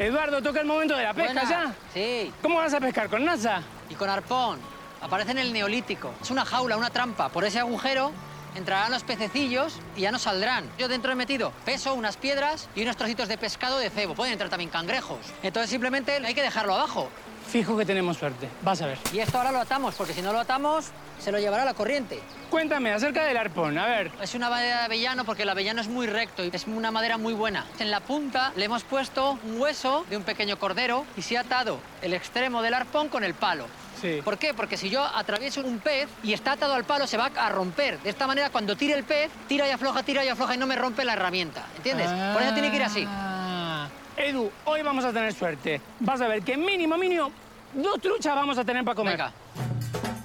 Eduardo, toca el momento de la pesca. Buena. ¿Ya? Sí. ¿Cómo vas a pescar? ¿Con nasa? Y con arpón. Aparece en el Neolítico. Es una jaula, una trampa. Por ese agujero entrarán los pececillos y ya no saldrán. Yo dentro he metido peso, unas piedras y unos trocitos de pescado de cebo. Pueden entrar también cangrejos. Entonces simplemente hay que dejarlo abajo. Fijo que tenemos suerte. Vas a ver. Y esto ahora lo atamos, porque si no lo atamos, se lo llevará la corriente. Cuéntame acerca del arpón. A ver. Es una madera de avellano porque el avellano es muy recto y es una madera muy buena. En la punta le hemos puesto un hueso de un pequeño cordero y se ha atado el extremo del arpón con el palo. Sí. ¿Por qué? Porque si yo atravieso un pez y está atado al palo, se va a romper. De esta manera, cuando tire el pez, tira y afloja y no me rompe la herramienta. ¿Entiendes? Por eso tiene que ir así. Edu, hoy vamos a tener suerte. Vas a ver que mínimo, 2 truchas vamos a tener para comer. Venga.